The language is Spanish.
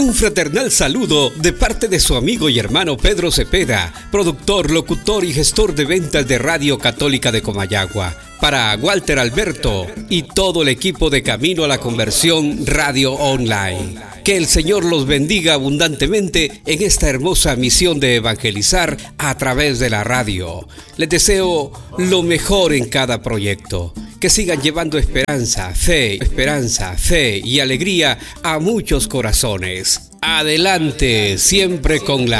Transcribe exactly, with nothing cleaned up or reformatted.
Un fraternal saludo de parte de su amigo y hermano Pedro Cepeda, productor, locutor y gestor de ventas de Radio Católica de Comayagua. Para Walter Alberto y todo el equipo de Camino a la Conversión Radio Online. Que el Señor los bendiga abundantemente en esta hermosa misión de evangelizar a través de la radio. Les deseo lo mejor en cada proyecto. Que sigan llevando esperanza, fe, esperanza, fe y alegría a muchos corazones. Adelante, siempre con la